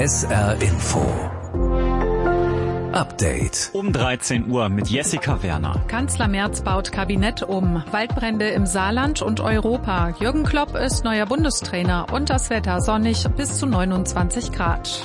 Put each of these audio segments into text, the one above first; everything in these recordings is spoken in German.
SR Info Update. Um 13 Uhr mit Jessica Werner. Kanzler Merz baut Kabinett um. Waldbrände im Saarland und Europa. Jürgen Klopp ist neuer Bundestrainer. Und das Wetter sonnig bis zu 29 Grad.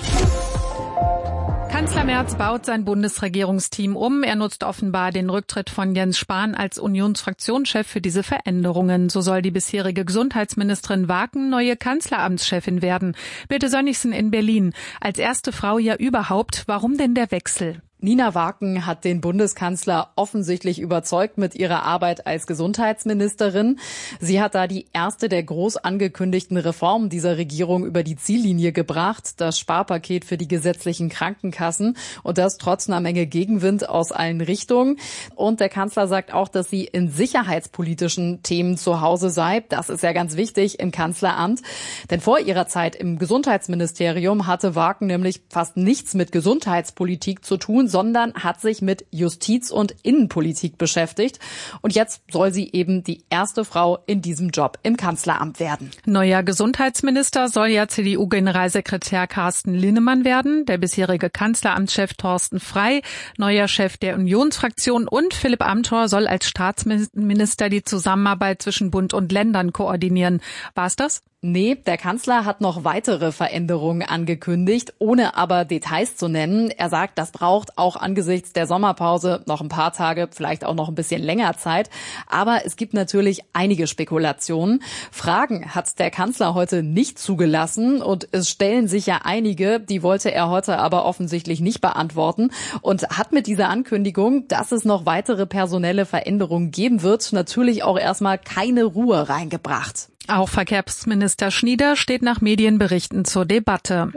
Kanzler Merz baut sein Bundesregierungsteam um. Er nutzt offenbar den Rücktritt von Jens Spahn als Unionsfraktionschef für diese Veränderungen. So soll die bisherige Gesundheitsministerin Waken neue Kanzleramtschefin werden. Birte Sönnigsen in Berlin. Als erste Frau ja überhaupt. Warum denn der Wechsel? Nina Waken hat den Bundeskanzler offensichtlich überzeugt mit ihrer Arbeit als Gesundheitsministerin. Sie hat da die erste der groß angekündigten Reformen dieser Regierung über die Ziellinie gebracht, das Sparpaket für die gesetzlichen Krankenkassen, und das trotz einer Menge Gegenwind aus allen Richtungen. Und der Kanzler sagt auch, dass sie in sicherheitspolitischen Themen zu Hause sei. Das ist ja ganz wichtig im Kanzleramt. Denn vor ihrer Zeit im Gesundheitsministerium hatte Waken nämlich fast nichts mit Gesundheitspolitik zu tun, sondern hat sich mit Justiz- und Innenpolitik beschäftigt. Und jetzt soll sie eben die erste Frau in diesem Job im Kanzleramt werden. Neuer Gesundheitsminister soll ja CDU-Generalsekretär Carsten Linnemann werden, der bisherige Kanzleramtschef Thorsten Frey, neuer Chef der Unionsfraktion, und Philipp Amthor soll als Staatsminister die Zusammenarbeit zwischen Bund und Ländern koordinieren. War's das? Nee, der Kanzler hat noch weitere Veränderungen angekündigt, ohne aber Details zu nennen. Er sagt, das braucht auch angesichts der Sommerpause noch ein paar Tage, vielleicht auch noch ein bisschen länger Zeit. Aber es gibt natürlich einige Spekulationen. Fragen hat der Kanzler heute nicht zugelassen, und es stellen sich ja einige, die wollte er heute aber offensichtlich nicht beantworten, und hat mit dieser Ankündigung, dass es noch weitere personelle Veränderungen geben wird, natürlich auch erstmal keine Ruhe reingebracht. Auch Verkehrsminister Schnieder steht nach Medienberichten zur Debatte.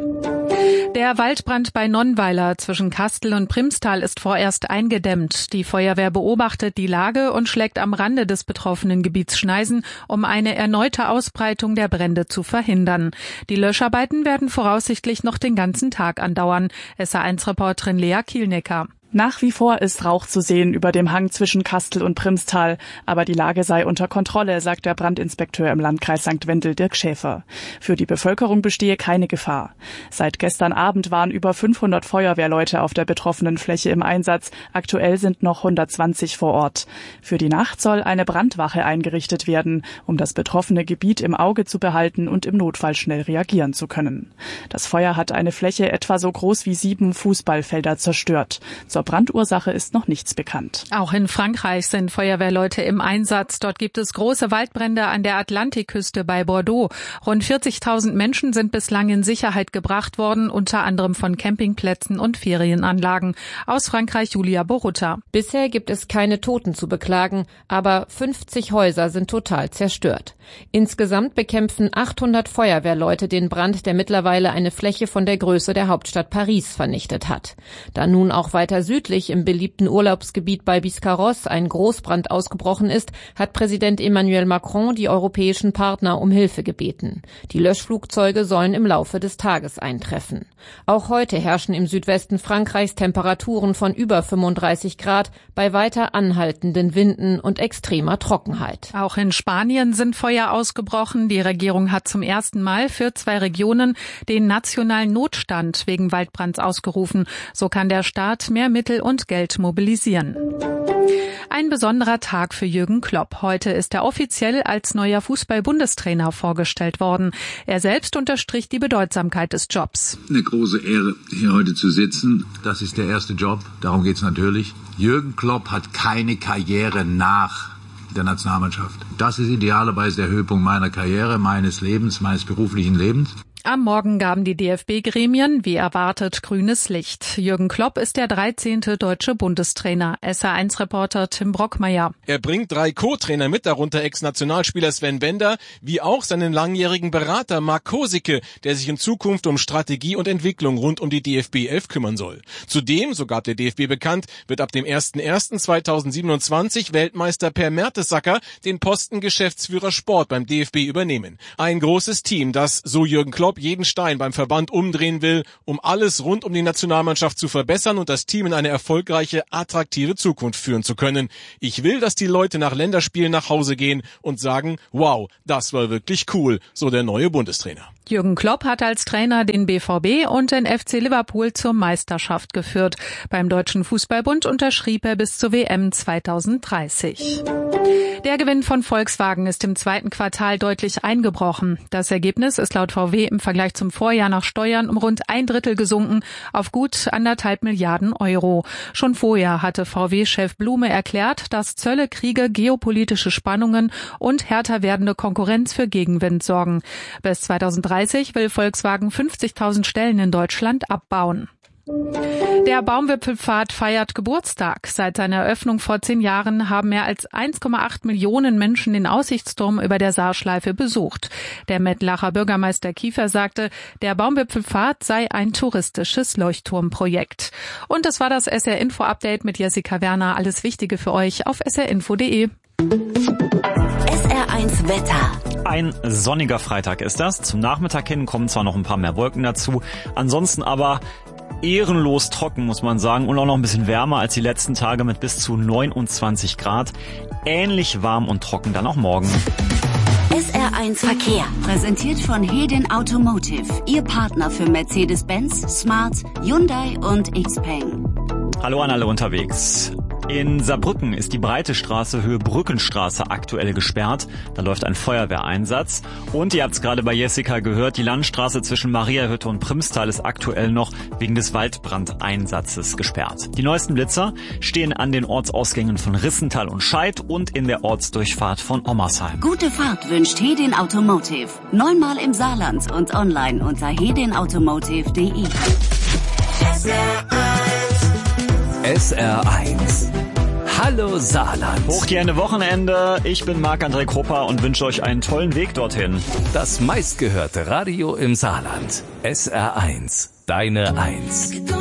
Der Waldbrand bei Nonnweiler zwischen Kastel und Primstal ist vorerst eingedämmt. Die Feuerwehr beobachtet die Lage und schlägt am Rande des betroffenen Gebiets Schneisen, um eine erneute Ausbreitung der Brände zu verhindern. Die Löscharbeiten werden voraussichtlich noch den ganzen Tag andauern. SR1-Reporterin Lea Kielnecker. Nach wie vor ist Rauch zu sehen über dem Hang zwischen Kastel und Primstal, aber die Lage sei unter Kontrolle, sagt der Brandinspekteur im Landkreis St. Wendel, Dirk Schäfer. Für die Bevölkerung bestehe keine Gefahr. Seit gestern Abend waren über 500 Feuerwehrleute auf der betroffenen Fläche im Einsatz. Aktuell sind noch 120 vor Ort. Für die Nacht soll eine Brandwache eingerichtet werden, um das betroffene Gebiet im Auge zu behalten und im Notfall schnell reagieren zu können. Das Feuer hat eine Fläche etwa so groß wie 7 Fußballfelder zerstört. Zur Brandursache ist noch nichts bekannt. Auch in Frankreich sind Feuerwehrleute im Einsatz. Dort gibt es große Waldbrände an der Atlantikküste bei Bordeaux. Rund 40.000 Menschen sind bislang in Sicherheit gebracht worden, unter anderem von Campingplätzen und Ferienanlagen. Aus Frankreich Julia Borutta. Bisher gibt es keine Toten zu beklagen, aber 50 Häuser sind total zerstört. Insgesamt bekämpfen 800 Feuerwehrleute den Brand, der mittlerweile eine Fläche von der Größe der Hauptstadt Paris vernichtet hat. Da nun auch weiter südlich im beliebten Urlaubsgebiet bei Biscarrosse ein Großbrand ausgebrochen ist, hat Präsident Emmanuel Macron die europäischen Partner um Hilfe gebeten. Die Löschflugzeuge sollen im Laufe des Tages eintreffen. Auch heute herrschen im Südwesten Frankreichs Temperaturen von über 35 Grad bei weiter anhaltenden Winden und extremer Trockenheit. Auch in Spanien sind Feuer ausgebrochen. Die Regierung hat zum ersten Mal für 2 Regionen den nationalen Notstand wegen Waldbrands ausgerufen. So kann der Staat mehr Mittel und Geld mobilisieren. Ein besonderer Tag für Jürgen Klopp. Heute ist er offiziell als neuer Fußball-Bundestrainer vorgestellt worden. Er selbst unterstrich die Bedeutsamkeit des Jobs. Eine große Ehre, hier heute zu sitzen. Das ist der erste Job, darum geht's natürlich. Jürgen Klopp hat keine Karriere nach der Nationalmannschaft. Das ist idealerweise der Höhepunkt meiner Karriere, meines Lebens, meines beruflichen Lebens. Am Morgen gaben die DFB-Gremien, wie erwartet, grünes Licht. Jürgen Klopp ist der 13. deutsche Bundestrainer. SR1-Reporter Tim Brockmeier. Er bringt 3 Co-Trainer mit, darunter Ex-Nationalspieler Sven Bender, wie auch seinen langjährigen Berater Marc Kosicke, der sich in Zukunft um Strategie und Entwicklung rund um die DFB 11 kümmern soll. Zudem, so gab der DFB bekannt, wird ab dem 01.01.2027 Weltmeister Per Mertesacker den Posten Geschäftsführer Sport beim DFB übernehmen. Ein großes Team, das, so Jürgen Klopp, Klopp jeden Stein beim Verband umdrehen will, um alles rund um die Nationalmannschaft zu verbessern und das Team in eine erfolgreiche, attraktive Zukunft führen zu können. Ich will, dass die Leute nach Länderspielen nach Hause gehen und sagen, wow, das war wirklich cool, so der neue Bundestrainer. Jürgen Klopp hat als Trainer den BVB und den FC Liverpool zur Meisterschaft geführt. Beim Deutschen Fußballbund unterschrieb er bis zur WM 2030. Der Gewinn von Volkswagen ist im zweiten Quartal deutlich eingebrochen. Das Ergebnis ist laut VW im Vergleich zum Vorjahr nach Steuern um rund 1/3 gesunken auf gut 1,5 Milliarden Euro. Schon vorher hatte VW-Chef Blume erklärt, dass Zölle, Kriege, geopolitische Spannungen und härter werdende Konkurrenz für Gegenwind sorgen. Bis 2030 will Volkswagen 50.000 Stellen in Deutschland abbauen. Der Baumwipfelpfad feiert Geburtstag. Seit seiner Eröffnung vor 10 Jahren haben mehr als 1,8 Millionen Menschen den Aussichtsturm über der Saarschleife besucht. Der Mettlacher Bürgermeister Kiefer sagte, der Baumwipfelpfad sei ein touristisches Leuchtturmprojekt. Und das war das SR-Info-Update mit Jessica Werner. Alles Wichtige für euch auf srinfo.de. SR1 Wetter. Ein sonniger Freitag ist das. Zum Nachmittag hin kommen zwar noch ein paar mehr Wolken dazu, ansonsten aber ehrenlos trocken, muss man sagen, und auch noch ein bisschen wärmer als die letzten Tage mit bis zu 29 Grad. Ähnlich warm und trocken dann auch morgen. SR1 Verkehr, präsentiert von Hedin Automotive, Ihr Partner für Mercedes-Benz, Smart, Hyundai und Xpeng. Hallo an alle unterwegs. In Saarbrücken ist die breite Straße Höhe Brückenstraße aktuell gesperrt. Da läuft ein Feuerwehreinsatz. Und ihr habt es gerade bei Jessica gehört, die Landstraße zwischen Mariahütte und Primstal ist aktuell noch wegen des Waldbrandeinsatzes gesperrt. Die neuesten Blitzer stehen an den Ortsausgängen von Rissental und Scheid und in der Ortsdurchfahrt von Ommersheim. Gute Fahrt wünscht Hedin Automotive. 9-mal im Saarland und online unter hedinautomotive.de. SR1. Hallo Saarland. Hoch die Hände Wochenende. Ich bin Marc-André Krupper und wünsche euch einen tollen Weg dorthin. Das meistgehörte Radio im Saarland. SR1. Deine 1.